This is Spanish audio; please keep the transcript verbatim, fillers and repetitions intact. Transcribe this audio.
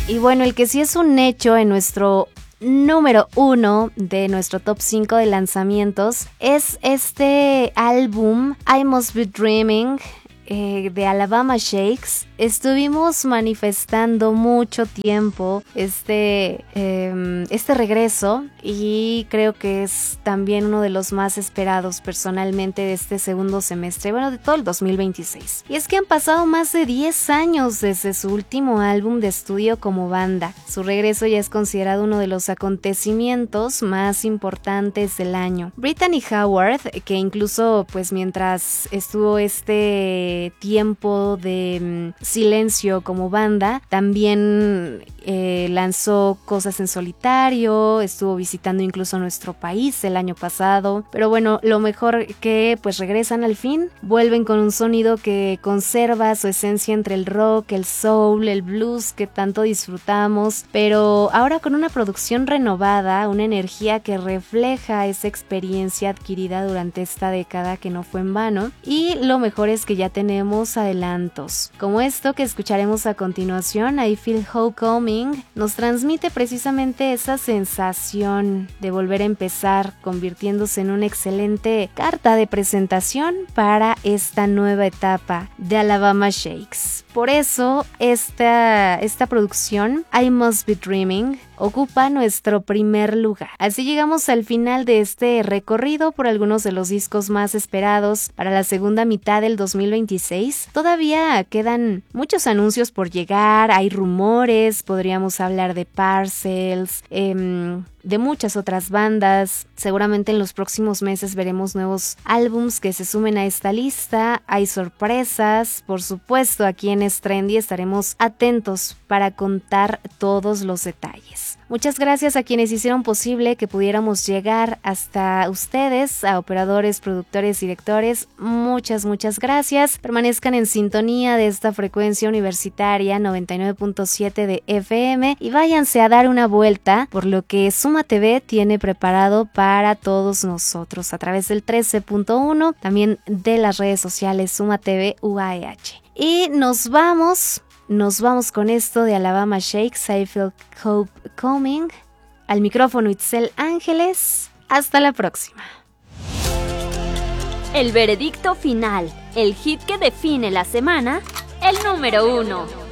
Y bueno, el que sí es un hecho en nuestro número uno de nuestro top cinco de lanzamientos es este álbum I Must Be Dreaming eh, de Alabama Shakes. Estuvimos manifestando mucho tiempo este, eh, este regreso y creo que es también uno de los más esperados personalmente de este segundo semestre, bueno, de todo el dos mil veintiséis. Y es que han pasado más de diez años desde su último álbum de estudio como banda. Su regreso ya es considerado uno de los acontecimientos más importantes del año. Brittany Howard, que incluso pues mientras estuvo este tiempo de silencio como banda, también eh, lanzó cosas en solitario, estuvo visitando incluso nuestro país el año pasado, pero bueno, lo mejor que pues regresan al fin, vuelven con un sonido que conserva su esencia entre el rock, el soul, el blues que tanto disfrutamos, pero ahora con una producción renovada, una energía que refleja esa experiencia adquirida durante esta década que no fue en vano, y lo mejor es que ya tenemos adelantos, como esto que escucharemos a continuación, I Feel Hope Coming, nos transmite precisamente esa sensación de volver a empezar, convirtiéndose en una excelente carta de presentación para esta nueva etapa de Alabama Shakes. Por eso, esta, esta producción, I Must Be Dreaming, ocupa nuestro primer lugar. Así llegamos al final de este recorrido por algunos de los discos más esperados para la segunda mitad del dos mil veintiséis. Todavía quedan muchos anuncios por llegar, hay rumores, podríamos hablar de Parcels, eh, de muchas otras bandas. Seguramente en los próximos meses veremos nuevos álbums que se sumen a esta lista. Hay sorpresas, por supuesto, aquí en Es Trendy estaremos atentos para contar todos los detalles. Muchas gracias a quienes hicieron posible que pudiéramos llegar hasta ustedes, a operadores, productores, directores. Muchas, muchas gracias. Permanezcan en sintonía de esta frecuencia universitaria noventa y nueve punto siete de F M y váyanse a dar una vuelta por lo que Suma T V tiene preparado para todos nosotros a través del trece punto uno, también de las redes sociales Suma T V U A E H. Y nos vamos... Nos vamos con esto de Alabama Shakes, I Feel Hope Coming. Al micrófono Itzel Ángeles. Hasta la próxima. El veredicto final, el hit que define la semana, el número uno.